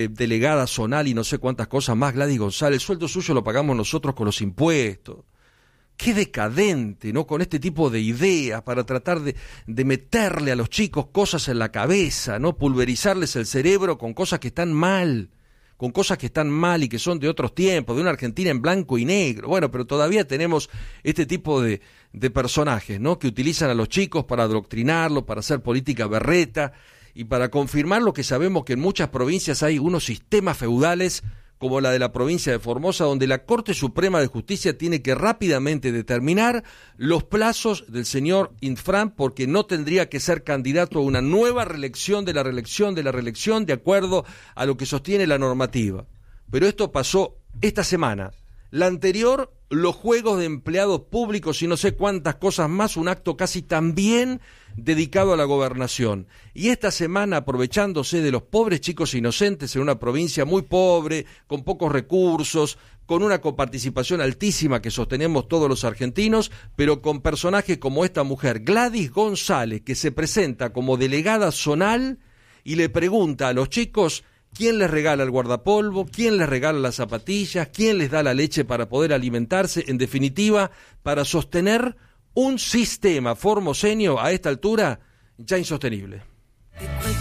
delegada zonal y no sé cuántas cosas más, Gladys González, el sueldo suyo lo pagamos nosotros con los impuestos. Qué decadente, ¿no? Con este tipo de ideas para tratar de meterle a los chicos cosas en la cabeza, ¿no? Pulverizarles el cerebro con cosas que están mal y que son de otros tiempos, de una Argentina en blanco y negro. Bueno, pero todavía tenemos este tipo de personajes, ¿no? Que utilizan a los chicos para adoctrinarlos, para hacer política berreta y para confirmar lo que sabemos, que en muchas provincias hay unos sistemas feudales, como la de la provincia de Formosa, donde la Corte Suprema de Justicia tiene que rápidamente determinar los plazos del señor Infran, porque no tendría que ser candidato a una nueva reelección de la reelección de acuerdo a lo que sostiene la normativa. Pero esto pasó esta semana. La anterior, los juegos de empleados públicos y no sé cuántas cosas más, un acto casi también dedicado a la gobernación. Y esta semana, aprovechándose de los pobres chicos inocentes en una provincia muy pobre, con pocos recursos, con una coparticipación altísima que sostenemos todos los argentinos, pero con personajes como esta mujer, Gladys González, que se presenta como delegada zonal y le pregunta a los chicos quién les regala el guardapolvo, quién les regala las zapatillas, quién les da la leche para poder alimentarse, en definitiva, para sostener un sistema formoseño a esta altura ya insostenible.